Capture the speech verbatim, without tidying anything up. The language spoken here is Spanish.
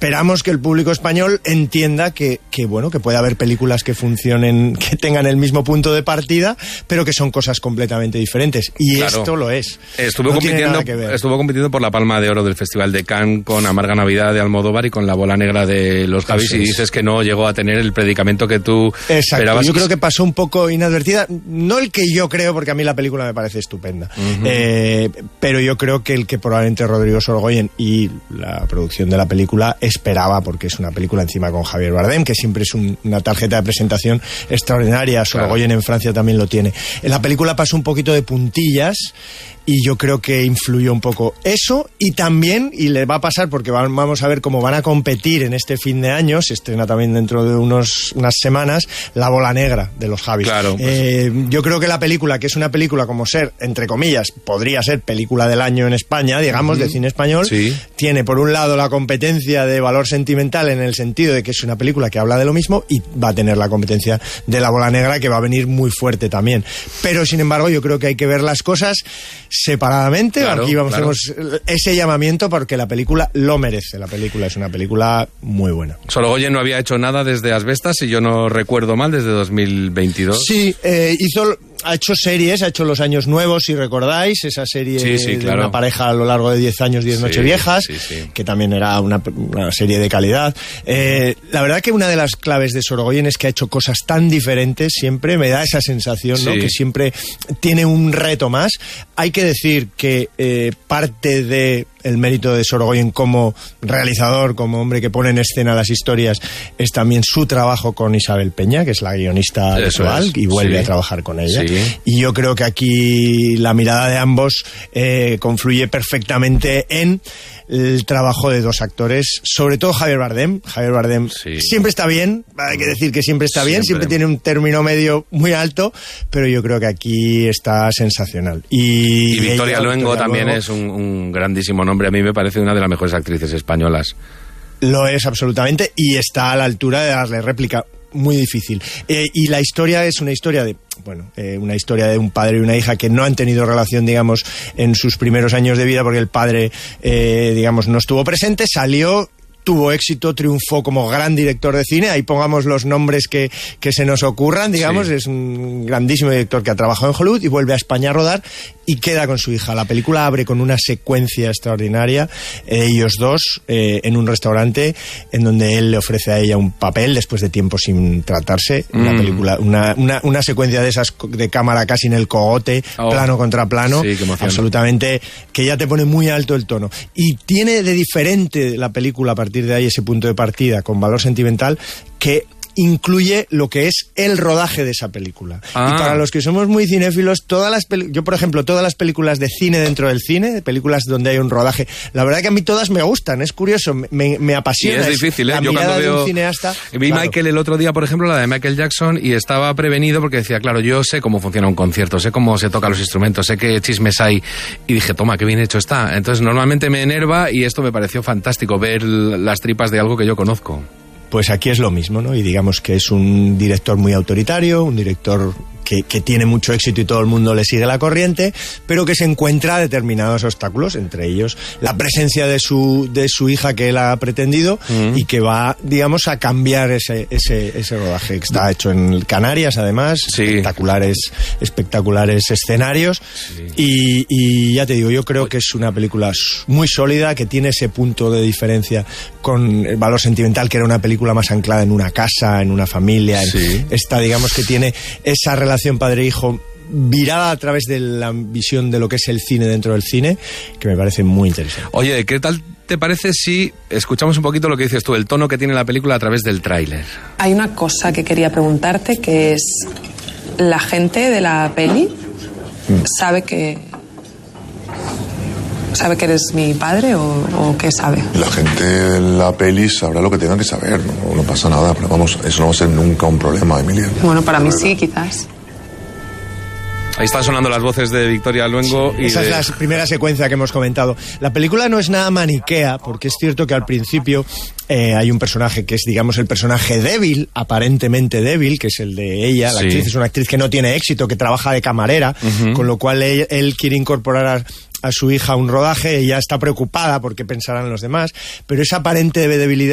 esperamos que el público español entienda que, que, bueno, que puede haber películas que funcionen, que tengan el mismo punto de partida, pero que son cosas completamente diferentes. Y claro, esto lo es. Estuvo, no compitiendo, estuvo compitiendo por la Palma de Oro del Festival de Cannes con Amarga Navidad de Almodóvar y con La Bola Negra de los Javis, y dices que no llegó a tener el predicamento que tú Exacto. esperabas. Yo creo que pasó un poco inadvertida, no el que yo creo, porque a mí la película me parece estupenda, uh-huh. eh, pero yo creo que el que probablemente Rodrigo Sorogoyen y la producción de la película esperaba, porque es una película encima con Javier Bardem, que siempre es un, una tarjeta de presentación extraordinaria. Sorogoyen claro. en Francia también lo tiene. En la película pasó un poquito de puntillas y yo creo que influyó un poco eso, y también, y le va a pasar porque vamos a ver cómo van a competir en este fin de año, se estrena también dentro de unos, unas semanas, La Bola Negra de los Javis. Claro, pues. eh, yo creo que la película, que es una película como ser, entre comillas, podría ser película del año en España, digamos, uh-huh. de cine español, sí. tiene por un lado la competencia de valor sentimental en el sentido de que es una película que habla de lo mismo, y va a tener la competencia de La Bola Negra, que va a venir muy fuerte también. Pero sin embargo yo creo que hay que ver las cosas separadamente. Claro, aquí vamos, claro. hacemos ese llamamiento porque la película lo merece. La película es una película muy buena. Sorogoyen no había hecho nada desde Asbestas, si yo no recuerdo mal, desde dos mil veintidós. Sí, eh, hizo... Ha hecho series, ha hecho Los Años Nuevos, si recordáis, esa serie sí, sí, de claro. una pareja a lo largo de diez años, diez sí, Nocheviejas, sí, sí. que también era una, una serie de calidad. Eh, la verdad que una de las claves de Sorogoyen es que ha hecho cosas tan diferentes siempre, me da esa sensación, ¿no? Sí. Que siempre tiene un reto más. Hay que decir que eh, parte de el mérito de Sorogoyen como realizador, como hombre que pone en escena las historias, es también su trabajo con Isabel Peña, que es la guionista Eso actual, es. y vuelve sí. a trabajar con ella. Sí. Y yo creo que aquí la mirada de ambos eh, confluye perfectamente en el trabajo de dos actores, sobre todo Javier Bardem. Javier Bardem sí. siempre está bien, hay que decir que siempre está bien, siempre. siempre tiene un término medio muy alto, pero yo creo que aquí está sensacional. Y, y Victoria ella, Luengo Victoria también Luengo, es un, un grandísimo nombre, a mí me parece una de las mejores actrices españolas. Lo es absolutamente, y está a la altura de darle réplica. Muy difícil. Eh, y la historia es una historia de, bueno, eh, una historia de un padre y una hija que no han tenido relación, digamos, en sus primeros años de vida, porque el padre, eh, digamos, no estuvo presente, salió, tuvo éxito, triunfó como gran director de cine, ahí pongamos los nombres que, que se nos ocurran, digamos, sí. Es un grandísimo director que ha trabajado en Hollywood y vuelve a España a rodar y queda con su hija. La película abre con una secuencia extraordinaria, eh, ellos dos eh, en un restaurante en donde él le ofrece a ella un papel después de tiempo sin tratarse, mm. una película, una, una, una secuencia de esas de cámara casi en el cogote, oh. plano contra plano, sí, qué emoción. Absolutamente, que ya te pone muy alto el tono. Y tiene de diferente la película a partir de ahí, ese punto de partida con valor sentimental, que incluye lo que es el rodaje de esa película. Ah. Y para los que somos muy cinéfilos, todas las peli- yo por ejemplo, todas las películas de cine dentro del cine, películas donde hay un rodaje, la verdad que a mí todas me gustan, es curioso, me, me apasiona. Y es difícil, ¿eh? La Yo mirada cuando veo... de un cineasta... Vi claro. Michael el otro día, por ejemplo, la de Michael Jackson, y estaba prevenido porque decía, claro, yo sé cómo funciona un concierto, sé cómo se tocan los instrumentos, sé qué chismes hay, y dije, toma, qué bien hecho está. Entonces normalmente me enerva y esto me pareció fantástico, ver las tripas de algo que yo conozco. Pues aquí es lo mismo, ¿no? Y digamos que es un director muy autoritario, un director que, que tiene mucho éxito y todo el mundo le sigue la corriente, pero que se encuentra determinados obstáculos, entre ellos la presencia de su de su hija que él ha pretendido uh-huh. y que va, digamos, a cambiar ese ese ese rodaje que está hecho en Canarias, además, sí. espectaculares espectaculares escenarios sí. y, y ya te digo, yo creo que es una película muy sólida, que tiene ese punto de diferencia con el valor sentimental, que era una película más anclada en una casa, en una familia, sí. en, esta, digamos, que tiene esa relación padre-hijo virada a través de la visión de lo que es el cine dentro del cine, que me parece muy interesante. Oye, ¿qué tal te parece si escuchamos un poquito lo que dices tú, el tono que tiene la película a través del tráiler? Hay una cosa que quería preguntarte, que es, ¿la gente de la peli mm. sabe que sabe que eres mi padre o, o qué sabe? La gente de la peli sabrá lo que tengan que saber, no, no pasa nada, pero vamos, eso no va a ser nunca un problema, Emilia. Bueno, para mí sí, quizás. Ahí están sonando las voces de Victoria Luengo. Sí, y esa de... es la primera secuencia que hemos comentado. La película no es nada maniquea, porque es cierto que al principio eh, hay un personaje que es, digamos, el personaje débil, aparentemente débil, que es el de ella. La sí. actriz es una actriz que no tiene éxito, que trabaja de camarera, uh-huh. con lo cual él, él quiere incorporar a, a su hija a un rodaje, ella está preocupada porque pensarán los demás, pero esa aparente debilidad